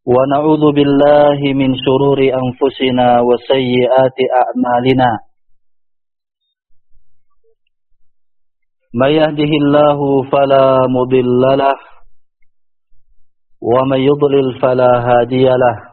ونعوذ بالله من شرور أنفسنا وسيئات أعمالنا من يهده الله فلا مضل له ومن يضلل فلا هادي له